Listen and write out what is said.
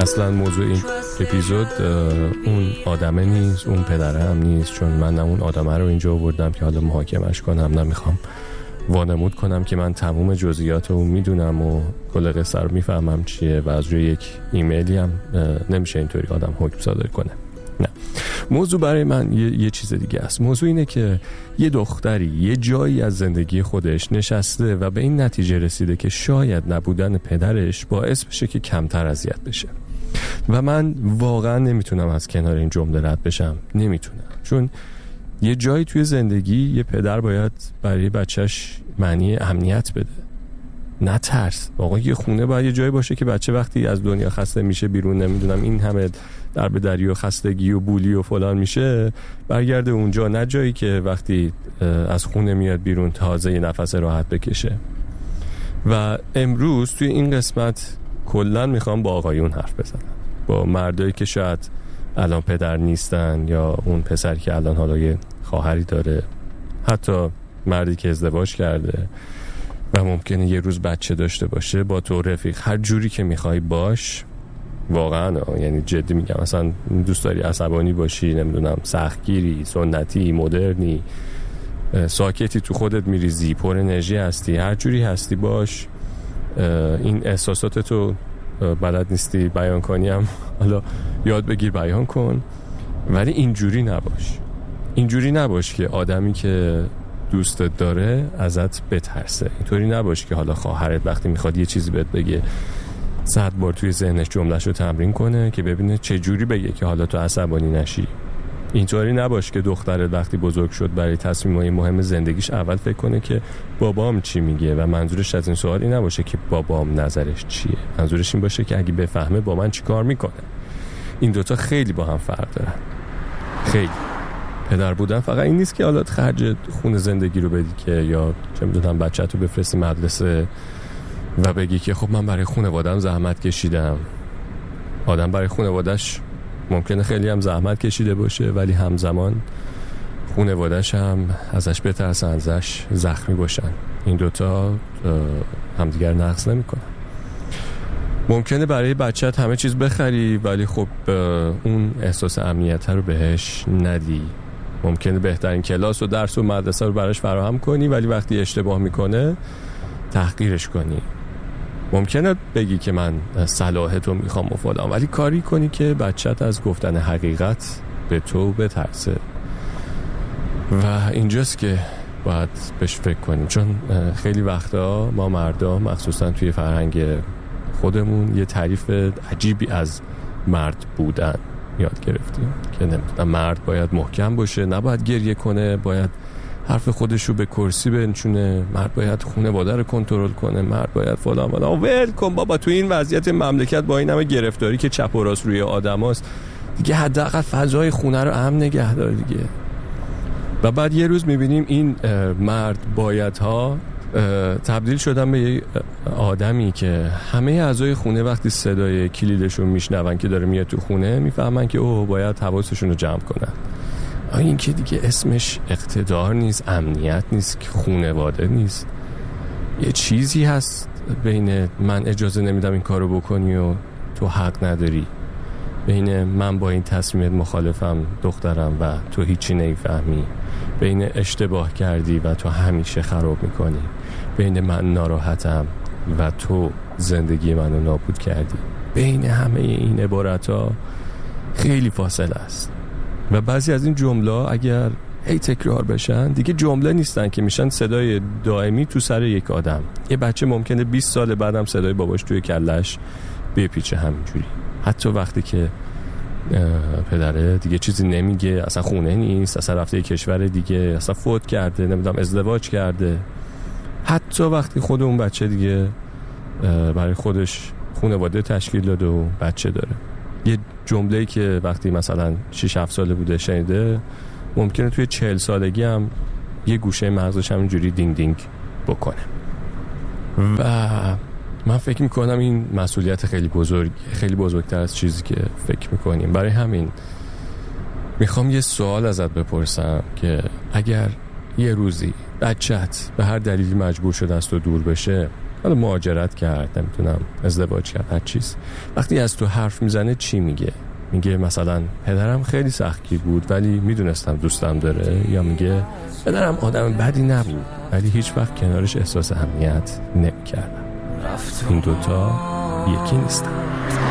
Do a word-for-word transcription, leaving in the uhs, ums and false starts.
اصلا موضوع این اپیزود اون آدمه نیست، اون پدره هم نیست، چون من نه اون آدمه رو اینجا آوردم که حالا محاکمش کنم، نمیخوام وانمود کنم که من تمام جزئیات رو میدونم و کل قصه رو میفهمم چیه و از روی یک ایمیلی هم نمیشه اینطوری آدم حکم صادر کنه. نه، موضوع برای من یه, یه چیز دیگه است. موضوع اینه که یه دختری یه جایی از زندگی خودش نشسته و به این نتیجه رسیده که شاید نبودن پدرش باعث بشه که کمتر اذیت بشه و من واقعا نمیتونم از کنار این جمله رد بشم، نمیتونم، چون یه جایی توی زندگی یه پدر باید برای بچهش معنی امنیت بده، نه ترس. واقعا یه خونه باید یه جایی باشه که بچه وقتی از دنیا خسته میشه بیرون، نمیدونم این همه در به دری و خستگی و بولی و فلان میشه، برگرده اونجا، نه جایی که وقتی از خونه میاد بیرون تازه یه نفس راحت بکشه. و امروز توی این قسمت کلن میخوام با آقایون حرف بزنم، با مردایی که شاید الان پدر نیستن یا اون پسر که الان حالا یه خواهری داره، حتی مردی که ازدواج کرده و ممکنه یه روز بچه داشته باشه. با تو رفیق هر جوری که میخوای باش، واقعا یعنی جدی میگم، مثلا دوست داری عصبانی باشی، نمیدونم سختگیری، سنتی، مدرنی، ساکتی، تو خودت میریزی، پر انرژی هستی، هر جوری هستی باش. این احساساتتو بلد نیستی بیان کنی هم حالا یاد بگیر بیان کن، ولی اینجوری نباش. اینجوری نباش که آدمی که دوستت داره ازت بترسه. اینطوری نباش که حالا خواهرت وقتی میخواد یه چیزی بهت بگه صد بار توی ذهنش جمله‌شو رو تمرین کنه که ببینه چه جوری بگه که حالا تو عصبانی نشی. اینطوری نباش که دخترت وقتی بزرگ شد برای تصمیم‌های مهم زندگیش اول فکر کنه که بابام چی میگه و منظورش از این سوال این نباشه که بابام نظرش چیه، منظورش این باشه که اگه بفهمه با من چی کار میکنه. این دوتا خیلی با هم فرق دارن، خیلی. پدر بودن فقط این نیست که حالا خرج خون زندگی رو بدی که یا چه میدونم بچه‌تو بفرستی مدرسه و بگی که خب من برای خانواده‌ام زحمت کشیدم. آدم برای خانواده‌اش ممکنه خیلی هم زحمت کشیده باشه، ولی همزمان خانواده‌اش هم ازش بترسن، ازش زخمی باشن. این دوتا همدیگر نقص نمی‌کنن. ممکنه برای بچت همه چیز بخری ولی خب اون احساس امنیت رو بهش ندی. ممکنه بهترین کلاس و درس و مدرسه رو براش فراهم کنی ولی وقتی اشتباه میکنه تحقیرش کنی. ممکنه بگی که من صلاحتو میخوام و فلان، ولی کاری کنی که بچت از گفتن حقیقت به تو بترسه. و اینجاست که باید بهش فکر کنیم، چون خیلی وقتا ما مردا مخصوصا توی فرهنگ خودمون یه تعریف عجیبی از مرد بودن یاد گرفتیم که نمیدونم مرد باید محکم باشه، نباید گریه کنه، باید حرف خودش رو به کرسی بنشونه، مرد باید خانواده رو کنترل کنه، مرد باید فلان فلان. ول کن بابا، تو این وضعیت مملکت با این همه گرفتاری که چپ و راست روی آدماست دیگه، حداقل فضای خونه رو امن نگه دار دیگه. و بعد یه روز میبینیم این مرد بایدها تبدیل شدن به یه آدمی که همه اعضای خونه وقتی صدای کلیدشون میشنون که داره میاد تو خونه میفهمن که اوه باید حواسشون رو جمع کنن. این که دیگه اسمش اقتدار نیست، امنیت نیست، خانواده نیست، یه چیزی هست بین من اجازه نمیدم این کارو بکنی و تو حق نداری، بین من با این تصمیمت مخالفم دخترم و تو هیچی نمیفهمی، بین اشتباه کردی و تو همیشه خراب میکنی، بین من ناراحتم و تو زندگی منو نابود کردی. بین همه این عبارت ها خیلی فاصله است و بعضی از این جمله اگر هی تکرار بشن دیگه جمله نیستن که میشن صدای دائمی تو سر یک آدم. یه بچه ممکنه بیست سال بعدم صدای باباش توی کلش بپیچه همینجوری، حتی وقتی که پدره دیگه چیزی نمیگه، اصلا خونه نیست، اصلا رفته یک کشور دیگه، اصلا فوت کرده، نمیدونم ازدواج کرده، حتی وقتی خود اون بچه دیگه برای خودش خانواده تشکیل داده و بچه داره. یه جمله‌ای که وقتی مثلا شش هفت ساله بوده شنیده ممکنه توی چهل سالگی هم یه گوشه مغزش همینجوری دینگ دینگ بکنه. و من فکر میکنم این مسئولیت خیلی بزرگ، خیلی بزرگتر از چیزی که فکر میکنیم. برای همین میخوام یه سوال ازت بپرسم که اگر یه روزی بچت به هر دلیلی مجبور شده از تو دور بشه، حالا مهاجرت کرد، نمیتونم ازدواج کرد، هر چیز. وقتی از تو حرف میزنه چی میگه؟ میگه مثلا پدرم خیلی سختگیر بود ولی میدونستم دوستم داره، یا میگه پدرم آدم بدی نبود ولی هیچ وقت کنارش احساس امنیت نمیکردم. این دوتا یکی نیستن.